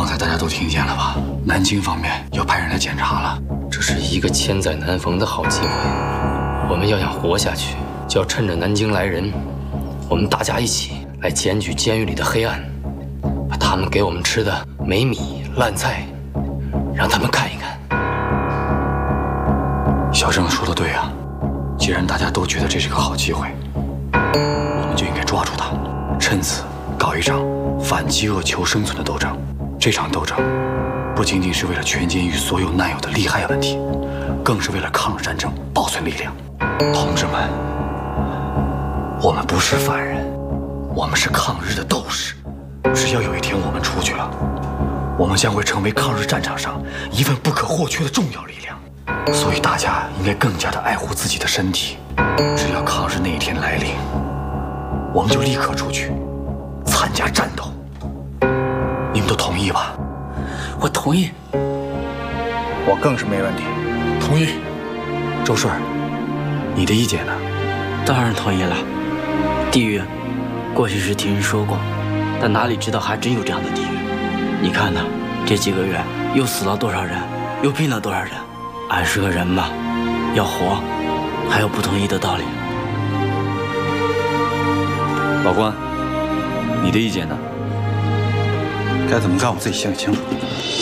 刚才大家都听见了吧？南京方面要派人来检查了。 这是一个千载难逢的好机会，我们要想活下去，就要趁着南京来人，我们大家一起来检举监狱里的黑暗，把他们给我们吃的没米烂菜，让他们看一看。 小郑说的对啊，既然大家都觉得这是个好机会，我们就应该抓住它，趁此搞一场反饥饿求生存的斗争。这场斗争不仅仅是为了全监狱所有难有的利害问题，更是为了抗日战争保存力量。同志们，我们不是犯人，我们是抗日的斗士。只要有一天我们出去了，我们将会成为抗日战场上一份不可或缺的重要力量。所以大家应该更加的爱护自己的身体。只要抗日那一天来临，我们就立刻出去参加战斗。你们都同意吧？ 我同意。 我更是没问题。 同意。周顺，你的意见呢？ 当然同意了。地狱，过去是听人说过，但哪里知道还真有这样的地狱。你看呢？这几个月又死了多少人，又病了多少人。俺是个人嘛，要活，还有不同意的道理。 老关，你的意见呢？ 该怎么干我自己心里清楚。